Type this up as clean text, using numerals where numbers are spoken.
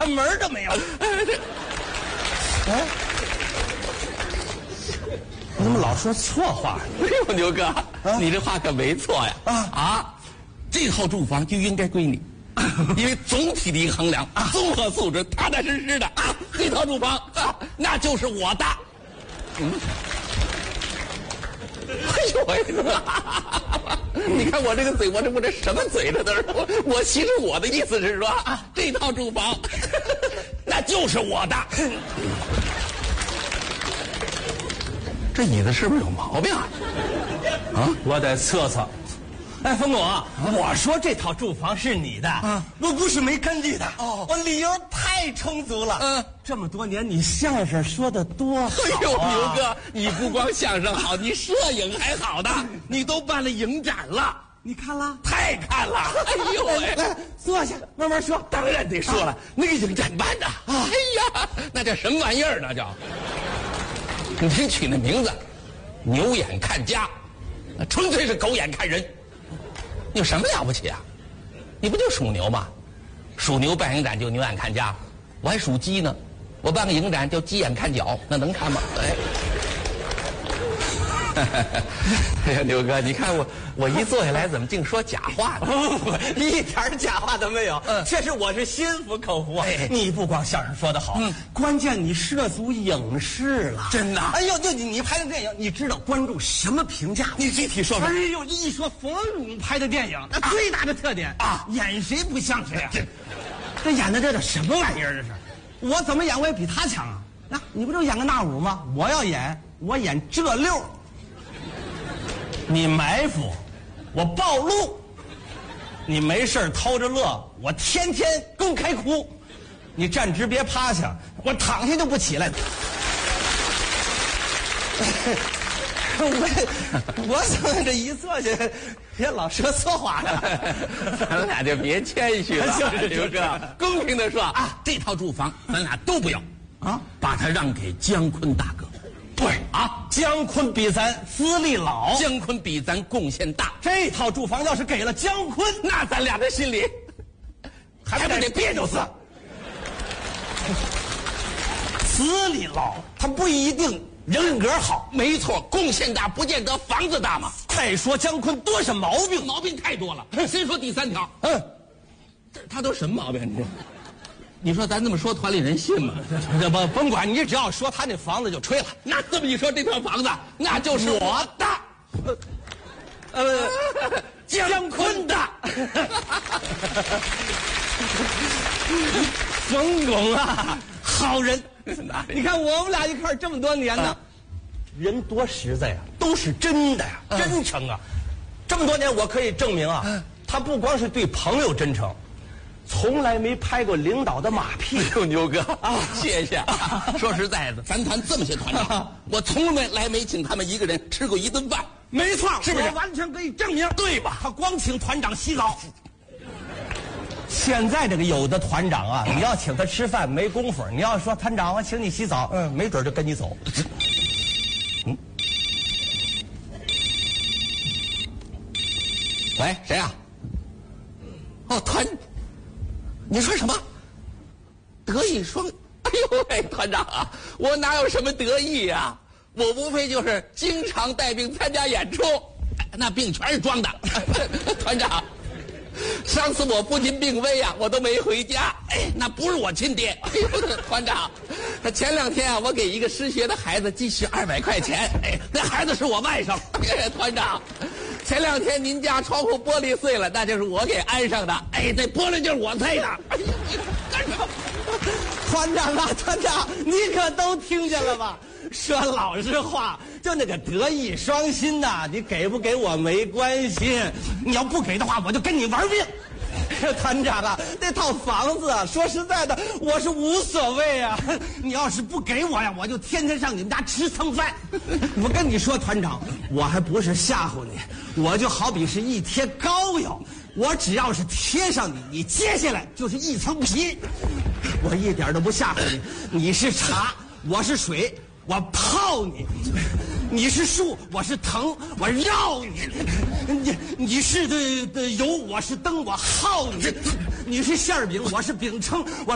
连门都没有。哎，你怎么老说错话？ 哎呦，牛哥，你这话可没错呀！这套住房就应该归你，因为总体的一个衡量，综合素质踏踏实实的这套住房那就是我的。哎呦喂！你看我这个嘴，我这什么嘴这都是我其实我的意思是说这套住房那就是我的。这椅子是不是有毛病啊？ 我得测测。哎，冯巩，我说这套住房是你的，我不是没根据的，我理由太充足了。这么多年你相声说的多好啊！ 哎呦，牛哥，你不光相声好，你摄影还好的，你都办了影展了， 你看了？ 太看了！哎呦喂， 来坐下，慢慢说。 当然得说了，那个影展办的，哎呀，那叫什么玩意儿？那叫，你听取那名字，牛眼看家，那纯粹是狗眼看人。你有什么了不起啊？你不就属牛吗？属牛办影展就牛眼看家，我还属鸡呢，我办个影展叫鸡眼看脚，那能看吗？哎呀，牛哥，你看我一坐下来，怎么净说假话呢？ 一点假话都没有。确实我是心服口服啊。你不光相声说得好，关键你涉足影视了。 真的？ 哎呦，就你拍的电影，你知道观众什么评价？ 你具体说说。 哎呦，一说冯巩拍的电影，那最大的特点演谁不像谁啊？这演的这叫什么玩意儿？这是，我怎么演我也比他强啊！那你不就演个那五吗？我要演，我演这六。你埋伏，我暴露；你没事偷着乐，我天天公开哭。你站直别趴下，我躺下就不起来。我怎么这一坐下也老说错话了？ 咱俩就别谦虚了， 就是刘哥，公平的说这套住房咱俩都不要把它让给姜昆大哥。 对姜昆比咱资历老， 姜昆比咱贡献大。 这套住房要是给了姜昆， 那咱俩的心里还不得别扭死？ 资历老，他不一定人格好。 没错，贡献大不见得房子大嘛。 再说姜昆多少毛病？ 毛病太多了。先说第三条，他都什么毛病？你说咱这么说，团里人信吗？ 不甭管，你只要说他那房子就吹了。 那这么一说，这套房子那就是我的，姜昆的。 冯巩啊，好人！你看我们俩一块儿这么多年呢，人多实在啊，都是真的呀，真诚啊。这么多年，我可以证明他不光是对朋友真诚。从来没拍过领导的马屁。 牛哥谢谢。说实在的，咱团这么些团长，我从来没请他们一个人吃过一顿饭。 没错， 是不是？ 我完全可以证明， 对吧？ 他光请团长洗澡。现在这个有的团长你要请他吃饭没工夫，你要说团长我请你洗澡，没准就跟你走。 喂，谁啊？团。你说什么？德艺双？哎呦喂，团长啊，我哪有什么得意呀？我无非就是经常带病参加演出，那病全是装的。团长，上次我父亲病危我都没回家，那不是我亲爹。哎呦，团长，前2天我给一个失学的孩子寄去200块钱，那孩子是我外甥。团长。前2天您家窗户玻璃碎了，那就是我给安上的。这玻璃就是我碎的。干什么？ 团长啊，团长，你可都听见了吧？说老实话，就那个德艺双馨你给不给我没关系，你要不给的话，我就跟你玩命。团长啊，那套房子说实在的，我是无所谓啊。你要是不给我我就天天上你们家吃蹭饭。我跟你说，团长，我还不是吓唬你，我就好比是一贴膏药，我只要是贴上你接下来就是一层皮。我一点都不吓唬你，你是茶，我是水，我泡你。你是树，我是藤，我绕你；你是的油，我是灯，我耗你；你是馅饼，我是饼铛，我